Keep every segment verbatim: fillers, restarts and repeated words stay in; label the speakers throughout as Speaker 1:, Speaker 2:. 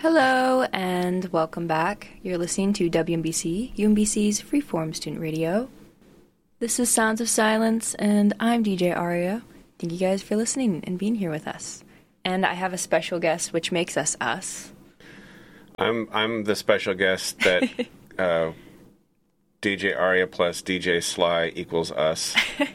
Speaker 1: Hello and welcome back. You're listening to W M B C, U M B C's Freeform Student Radio. This is Sounds of Silence, and I'm D J Aria. Thank you guys for listening and being here with us. And I have a special guest, which makes us us.
Speaker 2: I'm I'm the special guest that uh, D J Aria plus D J Sly equals us.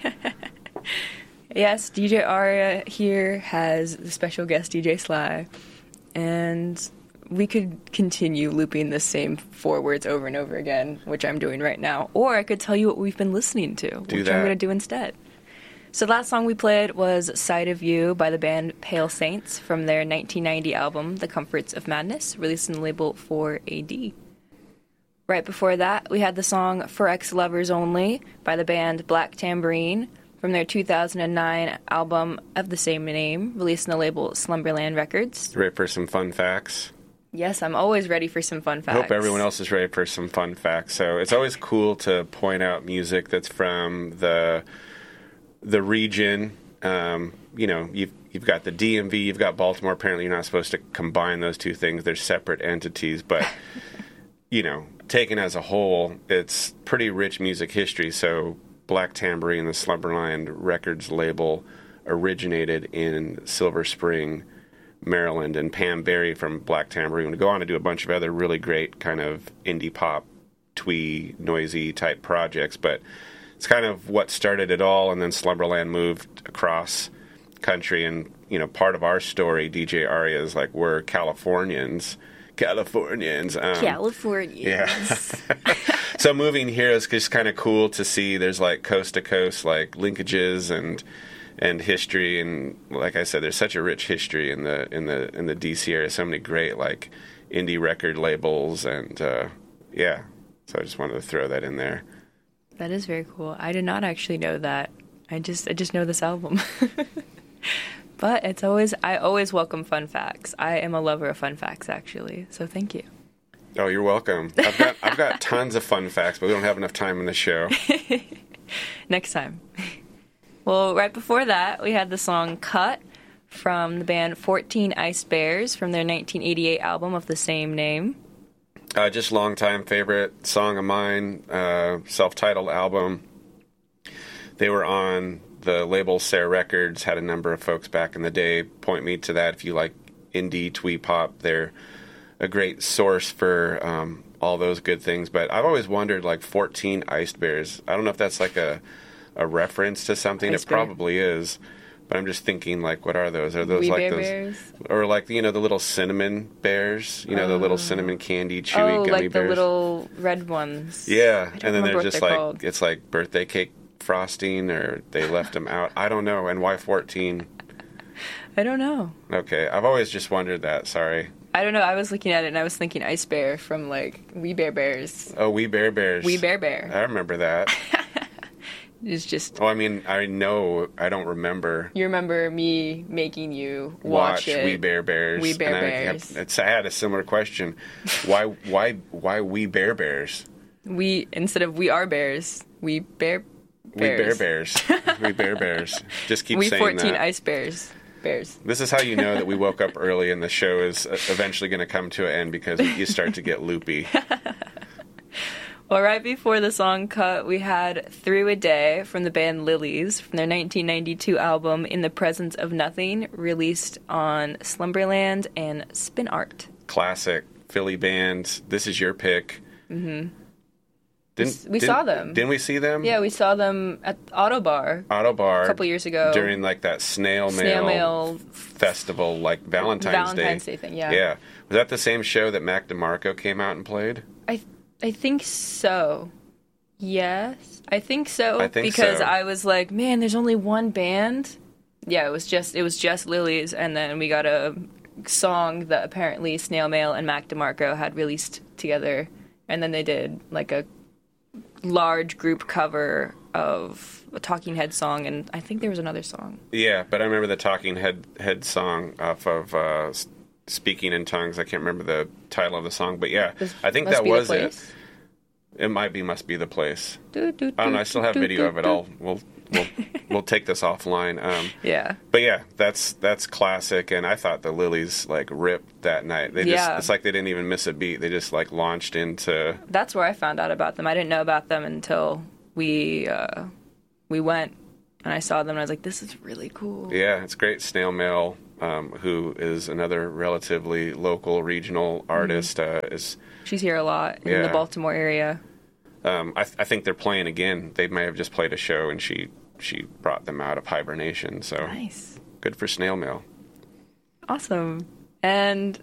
Speaker 1: Yes, D J Aria here has the special guest D J Sly, and we could continue looping the same four words over and over again, which I'm doing right now, or I could tell you what we've been listening to,
Speaker 2: do
Speaker 1: which
Speaker 2: that.
Speaker 1: I'm going to do instead. So the last song we played was Side of You by the band Pale Saints from their nineteen ninety album, The Comforts of Madness, released on the label four A D. Right before that, we had the song For Ex-Lovers Only by the band Black Tambourine from their two thousand nine album of the same name, released on the label Slumberland Records.
Speaker 2: Ready for some fun facts?
Speaker 1: Yes, I'm always ready for some fun facts.
Speaker 2: I hope everyone else is ready for some fun facts. So it's always cool to point out music that's from the the region. Um, you know, you've you've got the D M V, you've got Baltimore. Apparently, you're not supposed to combine those two things; they're separate entities. But you know, taken as a whole, it's pretty rich music history. So Black Tambourine, the Slumberland Records label, originated in Silver Spring, Maryland, and Pam Berry from Black Tambourine would go on to do a bunch of other really great kind of indie pop, twee, noisy type projects, but it's kind of what started it all, and then Slumberland moved across country, and, you know, part of our story, D J Aria, is like, we're Californians. Californians. Um,
Speaker 1: Californians.
Speaker 2: Yeah. So moving here is just kind of cool to see. There's like coast to coast, like linkages and and history, and like I said, there's such a rich history in the in the in the D C area. So many great like indie record labels, and uh, yeah. So I just wanted to throw that in there.
Speaker 1: That is very cool. I did not actually know that. I just I just know this album. But it's always I always welcome fun facts. I am a lover of fun facts, actually. So thank you.
Speaker 2: Oh, you're welcome. I've got I've got tons of fun facts, but we don't have enough time in the show.
Speaker 1: Next time. Well, right before that, we had the song Cut from the band fourteen Ice Bears from their nineteen eighty-eight album of the same name.
Speaker 2: Uh, just longtime favorite song of mine, uh, self-titled album. They were on the label Sarah Records, had a number of folks back in the day point me to that. If you like indie twee pop, they're a great source for um, all those good things. But I've always wondered, like, fourteen Ice Bears. I don't know if that's like a a reference to something.
Speaker 1: Ice
Speaker 2: it
Speaker 1: bear.
Speaker 2: Probably is. But I'm just thinking, like, what are those? Are those
Speaker 1: Wee
Speaker 2: like
Speaker 1: Bear
Speaker 2: those,
Speaker 1: Bears?
Speaker 2: or like, you know, the little cinnamon bears? You know,
Speaker 1: uh,
Speaker 2: the little cinnamon candy chewy
Speaker 1: oh,
Speaker 2: gummy
Speaker 1: like
Speaker 2: bears.
Speaker 1: the little red ones.
Speaker 2: Yeah,
Speaker 1: I don't
Speaker 2: and then
Speaker 1: remember
Speaker 2: they're
Speaker 1: what
Speaker 2: just
Speaker 1: they're
Speaker 2: like
Speaker 1: called.
Speaker 2: it's like birthday cake frosting, or they left them out. I don't know. And why fourteen?
Speaker 1: I don't know.
Speaker 2: Okay, I've always just wondered that. Sorry.
Speaker 1: I don't know. I was looking at it and I was thinking Ice Bear from like Wee Bear Bears.
Speaker 2: Oh, Wee Bear Bears.
Speaker 1: Wee Bear Bear.
Speaker 2: I remember that.
Speaker 1: It's just.
Speaker 2: Oh, I mean, I know. I don't remember.
Speaker 1: You remember me making you watch,
Speaker 2: Watch
Speaker 1: it.
Speaker 2: Wee Bear Bears.
Speaker 1: Wee Bear
Speaker 2: and
Speaker 1: Bears.
Speaker 2: I, it's, I had a similar question. Why? Why? Why Wee Bear Bears?
Speaker 1: We instead of We Are Bears, We Bear
Speaker 2: Bears.
Speaker 1: Bears.
Speaker 2: We Bear Bears. We Bear Bears. Just keep
Speaker 1: We
Speaker 2: saying
Speaker 1: fourteen
Speaker 2: that.
Speaker 1: Ice Bears. Bears.
Speaker 2: This is how you know that we woke up early and the show is eventually going to come to an end, because you start to get loopy.
Speaker 1: Well, right before the song Cut, we had Through a Day from the band Lilies from their nineteen ninety-two album In the Presence of Nothing, released on Slumberland and Spin Art.
Speaker 2: Classic Philly band. This is your pick.
Speaker 1: Mm-hmm.
Speaker 2: Didn't,
Speaker 1: we
Speaker 2: didn't,
Speaker 1: saw them.
Speaker 2: Didn't we see them?
Speaker 1: Yeah, we saw them at Auto Bar
Speaker 2: Auto Bar
Speaker 1: a couple years ago.
Speaker 2: during like that snail mail,
Speaker 1: Snail mail
Speaker 2: festival, like Valentine's,
Speaker 1: Valentine's
Speaker 2: Day.
Speaker 1: Day thing, yeah.
Speaker 2: Yeah. Was that the same show that Mac DeMarco came out and played?
Speaker 1: I I think so. Yes, I think so.
Speaker 2: I think
Speaker 1: because
Speaker 2: so.
Speaker 1: I was like, man, there's only one band. Yeah, it was just it was just Lilies, and then we got a song that apparently Snail Mail and Mac DeMarco had released together, and then they did like a large group cover of a Talking Head song, and I think there was another song.
Speaker 2: Yeah, but I remember the Talking Head Head song off of uh, Speaking in Tongues. I can't remember the title of the song, but yeah,
Speaker 1: This
Speaker 2: I think
Speaker 1: Must
Speaker 2: that
Speaker 1: Be the
Speaker 2: was it.
Speaker 1: Place?
Speaker 2: It might be Must Be the Place.
Speaker 1: Do, do,
Speaker 2: I don't know. I
Speaker 1: do,
Speaker 2: still have
Speaker 1: do,
Speaker 2: video
Speaker 1: do,
Speaker 2: of it.
Speaker 1: do.
Speaker 2: I'll we'll we'll we'll take this offline. Um,
Speaker 1: Yeah.
Speaker 2: But yeah, that's that's classic, and I thought the Lilies like ripped that night. They just
Speaker 1: Yeah.
Speaker 2: it's like they didn't even miss a beat. They just like launched into
Speaker 1: That's where I found out about them. I didn't know about them until we uh, we went and I saw them and I was like, this is really cool.
Speaker 2: yeah, it's great. Snail Mail, um, who is another relatively local regional artist,
Speaker 1: Mm-hmm.
Speaker 2: uh, is
Speaker 1: She's here a lot in
Speaker 2: Yeah.
Speaker 1: the Baltimore area.
Speaker 2: um, I, th- I think they're playing again. They may have just played a show, and she she brought them out of hibernation. So
Speaker 1: Nice.
Speaker 2: good for Snail Mail.
Speaker 1: Awesome. And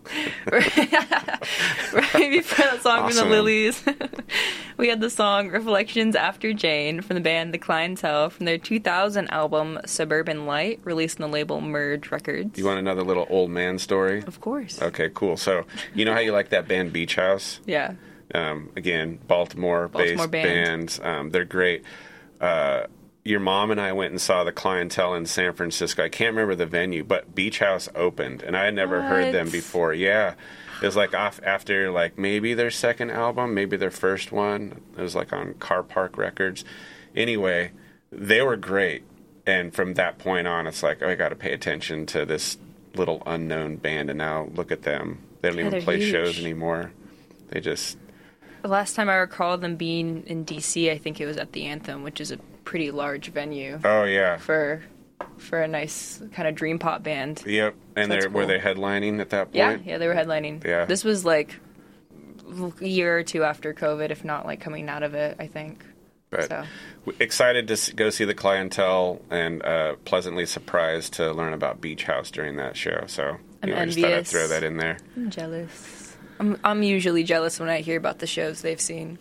Speaker 1: right before that song from
Speaker 2: Awesome.
Speaker 1: the Lilies, we had the song Reflections After Jane from the band The Clientele from their two thousand album Suburban Light, released on the label Merge Records.
Speaker 2: You want another little old man story?
Speaker 1: Of course.
Speaker 2: Okay, cool. So you know how you like that band Beach House?
Speaker 1: Yeah.
Speaker 2: Um, again, Baltimore-based
Speaker 1: Baltimore band.
Speaker 2: bands. Um, they're great. Uh, your mom and I went and saw The Clientele in San Francisco. I can't remember the venue, but Beach House opened, and I had never heard them
Speaker 1: What?
Speaker 2: before. Yeah, it was like off after like maybe their second album, maybe their first one. It was like on Car Park Records. Anyway, they were great, and from that point on, it's like, oh, I got to pay attention to this little unknown band, and now look at them. They don't
Speaker 1: Yeah,
Speaker 2: even
Speaker 1: they're
Speaker 2: play
Speaker 1: huge.
Speaker 2: shows anymore. They just
Speaker 1: The last time I recall them being in D C, I think it was at the Anthem, which is a pretty large venue
Speaker 2: oh yeah.
Speaker 1: for for a nice kind of dream pop band.
Speaker 2: Yep, and
Speaker 1: That's
Speaker 2: they were
Speaker 1: cool.
Speaker 2: they headlining at that point?
Speaker 1: Yeah, yeah, they were headlining.
Speaker 2: Yeah.
Speaker 1: This was like a year or two after COVID, if not like coming out of it, I think.
Speaker 2: But
Speaker 1: So.
Speaker 2: w- excited to s- go see The Clientele, and uh, pleasantly surprised to learn about Beach House during that show. So
Speaker 1: I'm
Speaker 2: anyway, just thought I'd
Speaker 1: envious.
Speaker 2: throw that in there.
Speaker 1: I'm jealous. I'm, I'm usually jealous when I hear about the shows they've seen.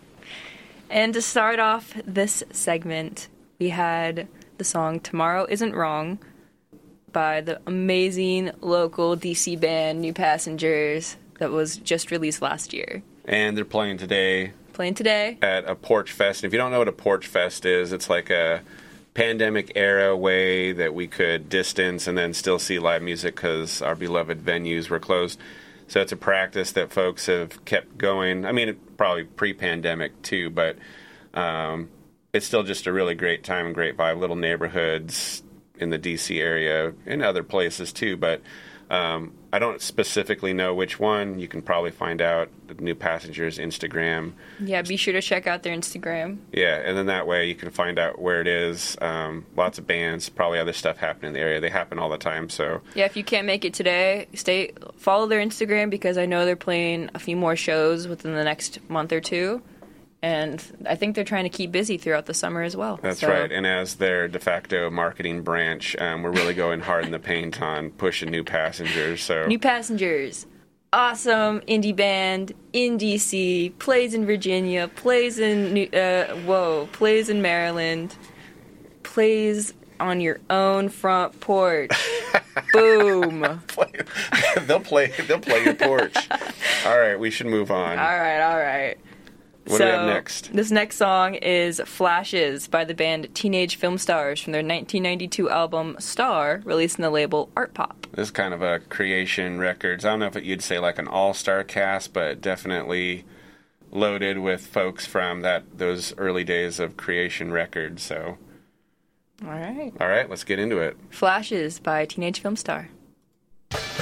Speaker 1: And to start off this segment, we had the song Tomorrow Isn't Wrong by the amazing local D C band New Passengers that was just released last year.
Speaker 2: And they're playing today
Speaker 1: Playing today.
Speaker 2: at a Porch Fest. And if you don't know what a Porch Fest is, it's like a pandemic era way that we could distance and then still see live music because our beloved venues were closed. So it's a practice that folks have kept going. I mean, probably pre-pandemic too, but um, it's still just a really great time and great vibe. Little neighborhoods in the D C area and other places too, but um, I don't specifically know which one. You can probably find out the New Passengers Instagram.
Speaker 1: Yeah, be sure to check out their Instagram.
Speaker 2: Yeah, and then that way you can find out where it is. Um, lots of bands, probably other stuff happening in the area. They happen all the time, so
Speaker 1: Yeah, if you can't make it today, stay follow their Instagram because I know they're playing a few more shows within the next month or two. And I think they're trying to keep busy throughout the summer as well.
Speaker 2: that's
Speaker 1: So,
Speaker 2: right. And as their de facto marketing branch, um, we're really going hard in the paint on pushing New Passengers. So
Speaker 1: New Passengers, awesome indie band in D C, plays in Virginia, plays in New, uh, whoa, plays in Maryland, plays on your own front porch. Boom.
Speaker 2: they'll play. They'll play your porch. All right, we should move on.
Speaker 1: All right, all right.
Speaker 2: What
Speaker 1: so,
Speaker 2: do we have next?
Speaker 1: This next song is Flashes by the band Teenage Film Stars from their nineteen ninety-two album Star, released in the label Art Pop.
Speaker 2: This is kind of a Creation Records. I don't know if you'd say like an all-star cast, but definitely loaded with folks from that those early days of Creation Records. So,
Speaker 1: All right.
Speaker 2: all right, let's get into it.
Speaker 1: Flashes by Teenage Film Star.